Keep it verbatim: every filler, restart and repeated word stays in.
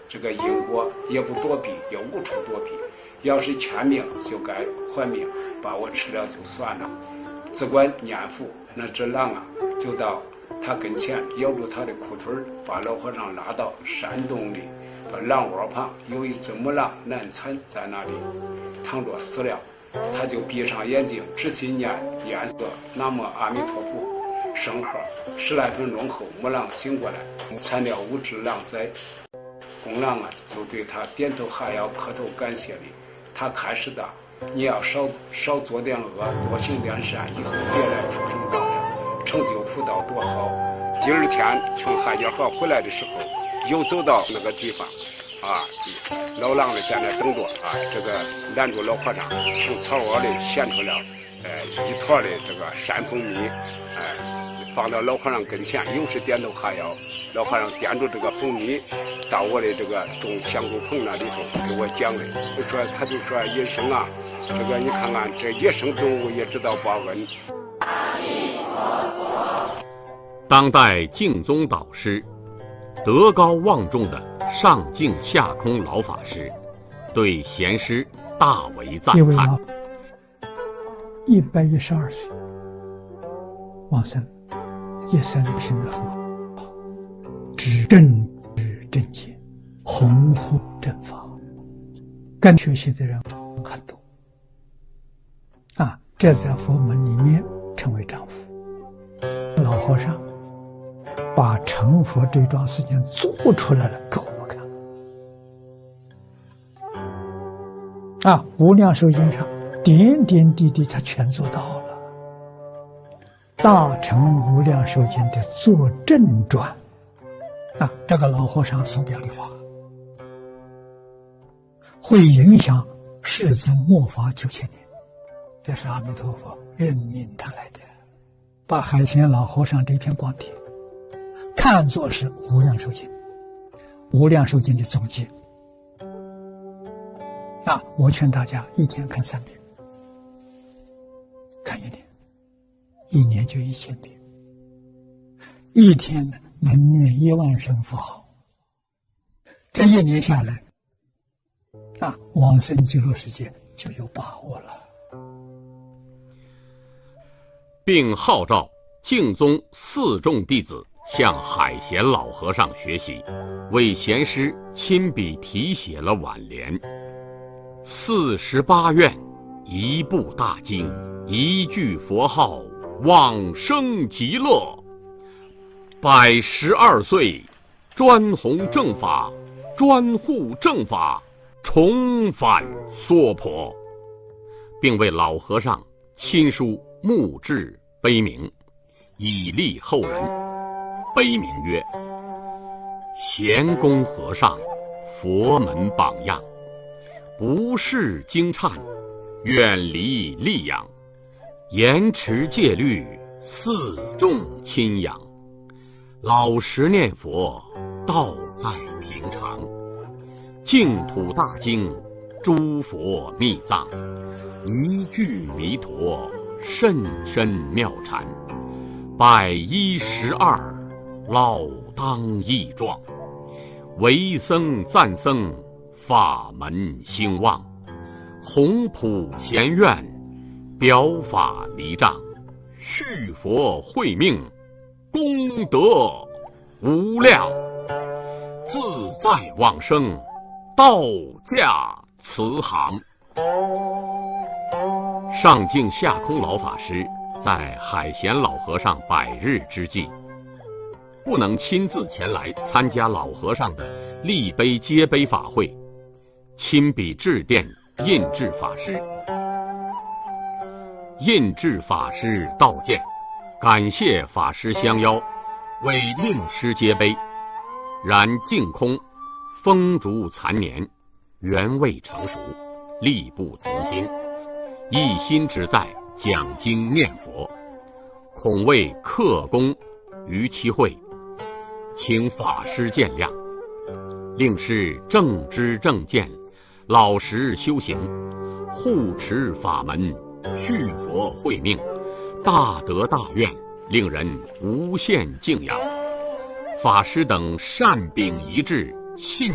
这个因果也不躲避，也无处躲避。要是欠命就该还命，把我吃了就算了。只管念佛，那只狼啊，就到他跟前咬住他的裤腿，把老和尚拉到山洞里。把狼窝旁有一只母狼难产在那里躺着死了，他就闭上眼睛，只心念念诵南无阿弥陀佛圣号。十来分钟后，母狼醒过来，产了五只狼崽。公狼啊，就对他点头哈腰，磕头感谢礼。他开始的，你要少少做点恶，多行点善，以后别来畜生道了，成就福道多好。第二天从海家河回来的时候，又走到那个地方，啊，老狼呢在那等着啊，这个拦住老和尚，从草窝里衔出了，呃，一坨的这个山蜂蜜，哎、呃，放到老和尚跟前，又是点头哈腰。老和尚掂住这个蜂蜜，到我的这个种香菇棚那里头给我讲的，就说他就说野生啊，这个你看看这野生动物也知道报恩。 当代净宗导师。德高望重的上净下空老法师对贤师大为赞叹。 一百一十二岁往生，一生品德很好，知正知正见，弘护正法，跟学习的人很多啊，这在佛门里面称为丈夫。老和尚把成佛这桩事情做出来了给我们看啊！无量寿经上点点滴滴他全做到了。大乘无量寿经的作证传啊，这个老和尚所表的法会影响世尊末法九千年，这是阿弥陀佛任命他来的，把海贤老和尚这篇光碟看作是无量寿经，无量寿经的总结啊！我劝大家一天看三遍，看一年，一年就一千遍，一天呢能念一万声佛号，这一年下来，啊，往生极乐世界就有把握了。 并号召净宗四众弟子向海贤老和尚学习，为贤师亲笔题写了挽联：四十八愿，一部大经，一句佛号，往生极乐。百十二岁，专弘正法，专护正法，重返娑婆，并为老和尚亲书墓志碑铭，以利后人。碑铭曰：贤公和尚，佛门榜样，不识经忏，远离戾养，严持戒律，四众亲仰，老实念佛，道在平常，净土大经，诸佛密藏，一句弥陀，甚深妙禅，百一十二，老当益壮，为僧赞僧，法门兴旺，弘普贤愿，表法离障，续佛慧命，功德无量，自在往生，道驾慈航。上净下空老法师在海贤老和尚百日之际，不能亲自前来参加老和尚的立碑接碑法会，亲笔致电印制法师。印制法师道见，感谢法师相邀，为令师接碑。然净空风烛残年，原未成熟，力不从心，一心只在讲经念佛，恐为克功于其会，请法师见谅。令师正知正见，老实修行，护持法门，续佛慧命，大德大愿，令人无限敬仰。法师等善秉一致，信